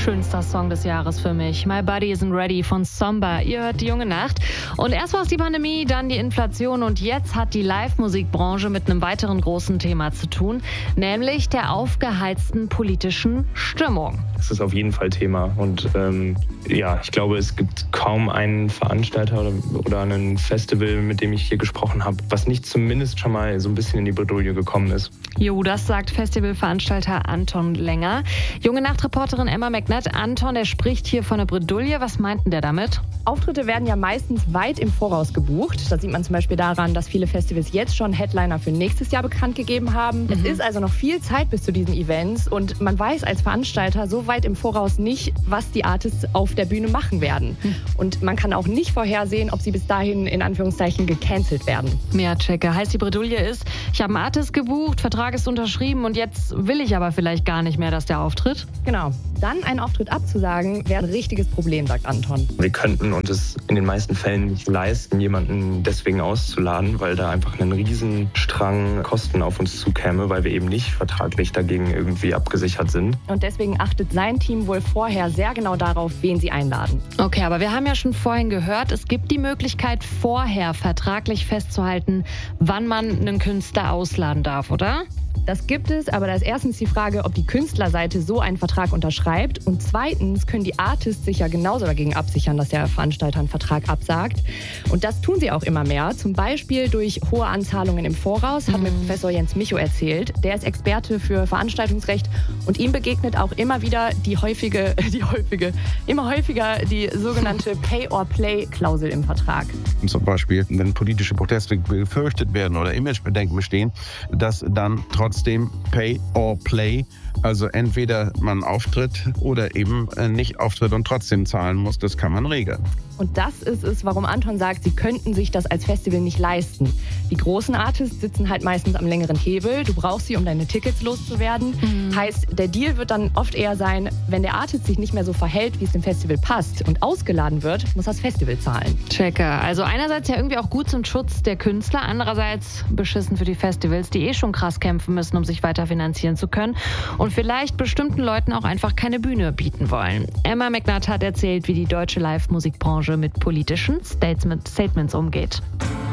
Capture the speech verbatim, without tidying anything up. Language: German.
schönster Song des Jahres für mich. My Body Isn't Ready von Somba. Ihr hört die junge Nacht. Und erst war es die Pandemie, dann die Inflation und jetzt hat die Live-Musikbranche mit einem weiteren großen Thema zu tun, nämlich der aufgeheizten politischen Stimmung. Das ist auf jeden Fall Thema und ähm, ja, ich glaube, es gibt kaum einen Veranstalter oder, oder ein Festival, mit dem ich hier gesprochen habe, was nicht zumindest schon mal so ein bisschen in die Bredouille gekommen ist. Jo, das sagt Festivalveranstalter Anton Länger. Junge Nachtreporterin Emma McNutt. Anton, der spricht hier von der Bredouille. Was meint denn der damit? Auftritte werden ja meistens weit im Voraus gebucht. Das sieht man zum Beispiel daran, dass viele Festivals jetzt schon Headliner für nächstes Jahr bekannt gegeben haben. Mhm. Es ist also noch viel Zeit bis zu diesen Events und man weiß als Veranstalter so weit im Voraus nicht, was die Artists auf der Bühne machen werden. Mhm. Und man kann auch nicht vorhersehen, ob sie bis dahin in Anführungszeichen gecancelt werden. Ja, checke. Heißt, die Bredouille ist, ich habe einen Artist gebucht, Vertrag ist unterschrieben und jetzt will ich aber vielleicht gar nicht mehr, dass der auftritt? Genau. Dann einen Auftritt abzusagen, wäre ein richtiges Problem, sagt Anton. Wir könnten uns es in den meisten Fällen nicht leisten, jemanden deswegen auszuladen, weil da einfach ein Riesenstrang Kosten auf uns zukäme, weil wir eben nicht vertraglich dagegen irgendwie abgesichert sind. Und deswegen achtet sein Team wohl vorher sehr genau darauf, wen sie einladen. Okay, aber wir haben ja schon vorhin gehört, es gibt die Möglichkeit, vorher vertraglich festzuhalten, wann man einen Künstler ausladen darf, oder? Das gibt es, aber da ist erstens die Frage, ob die Künstlerseite so einen Vertrag unterschreibt und zweitens können die Artists sich ja genauso dagegen absichern, dass der Veranstalter einen Vertrag absagt. Und das tun sie auch immer mehr, zum Beispiel durch hohe Anzahlungen im Voraus, hat mir Professor Jens Micho erzählt. Der ist Experte für Veranstaltungsrecht und ihm begegnet auch immer wieder die häufige, die häufige, immer häufiger die sogenannte Pay-or-Play-Klausel im Vertrag. Zum Beispiel, wenn politische Proteste befürchtet werden oder Imagebedenken bestehen, dass dann trotzdem Pay or Play, also entweder man auftritt oder eben nicht auftritt und trotzdem zahlen muss, das kann man regeln. Und das ist es, warum Anton sagt, sie könnten sich das als Festival nicht leisten. Die großen Artists sitzen halt meistens am längeren Hebel. Du brauchst sie, um deine Tickets loszuwerden. Mhm. Heißt, der Deal wird dann oft eher sein, wenn der Artist sich nicht mehr so verhält, wie es dem Festival passt und ausgeladen wird, muss das Festival zahlen. Checke. Also einerseits ja irgendwie auch gut zum Schutz der Künstler, andererseits beschissen für die Festivals, die eh schon krass kämpfen müssen, um sich weiter finanzieren zu können und vielleicht bestimmten Leuten auch einfach keine Bühne bieten wollen. Emma McNutt hat erzählt, wie die deutsche Live-Musikbranche mit politischen Statements umgeht.